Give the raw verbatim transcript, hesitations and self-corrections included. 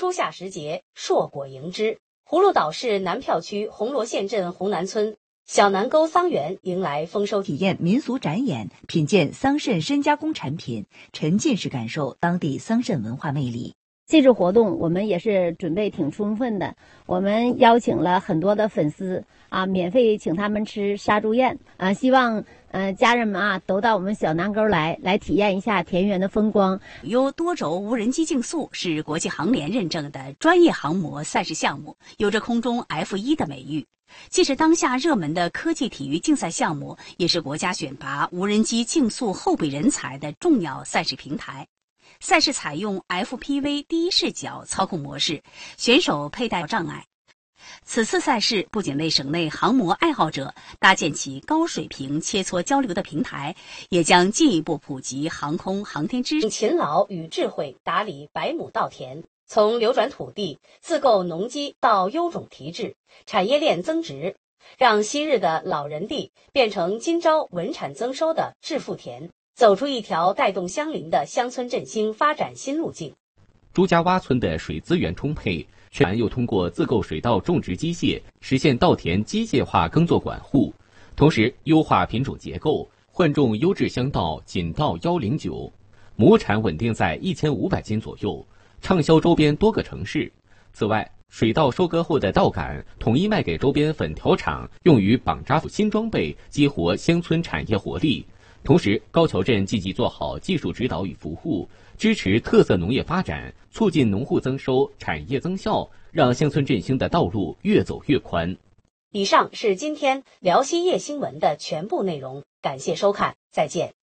初夏时节，硕果迎之。葫芦岛市南票区红螺县镇红南村小南沟桑园迎来丰收体验民俗展演，品鉴桑葚深加工产品，沉浸式感受当地桑葚文化魅力。 这次活动我们也是准备挺充分的，我们邀请了很多的粉丝啊，免费请他们吃杀猪宴啊，希望呃家人们啊都到我们小南沟来，来体验一下田园的风光。 由多轴无人机竞速是国际航联认证的专业航模赛事项目，有着空中 F 一 的美誉。既是当下热门的科技体育竞赛项目，也是国家选拔无人机竞速后备人才的重要赛事平台。赛事采用 F P V 第一视角操控模式，选手佩戴障碍。此次赛事不仅为省内航模爱好者搭建起高水平切磋交流的平台，也将进一步普及航空航天知识。 勤劳与智慧打理百亩稻田，从流转土地、自购农机到优种提质，产业链增值，让昔日的老人地变成今朝稳产增收的致富田，走出一条带动乡邻的乡村振兴发展新路径。 朱家洼村的水资源充沛，却又通过自购水稻种植机械，实现稻田机械化耕作管护，同时优化品种结构，换种优质香稻锦稻一零九，亩产稳定在一千五百斤左右，畅销周边多个城市。此外，水稻收割后的稻杆统一卖给周边粉条厂，用于绑扎新装备，激活乡村产业活力。同时，高桥镇积极做好技术指导与服务，支持特色农业发展，促进农户增收、产业增效，让乡村振兴的道路越走越宽。 以上是今天辽西夜新闻的全部内容，感谢收看，再见。